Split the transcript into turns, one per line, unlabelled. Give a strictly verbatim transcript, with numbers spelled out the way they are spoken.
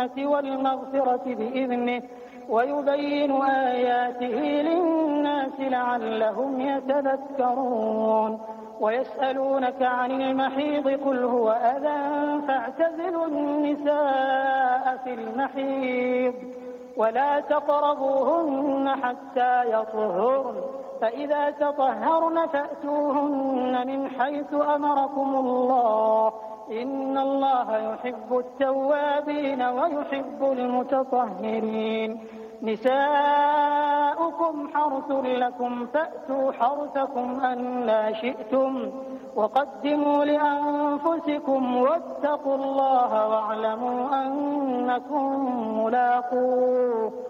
الجنة والمغفرة بإذنه ويبين آياته للناس لعلهم يتذكرون. ويسألونك عن المحيض قل هو أذى فاعتزلوا النساء في المحيض ولا تقربوهن حتى يطهرن فإذا تطهرن فأتوهن من حيث أمركم الله إن الله يحب التوابين ويحب المتطهرين. نساؤكم حرث لكم فأتوا حرثكم أنى شئتم وقدموا لأنفسكم واتقوا الله واعلموا أنكم ملاقوه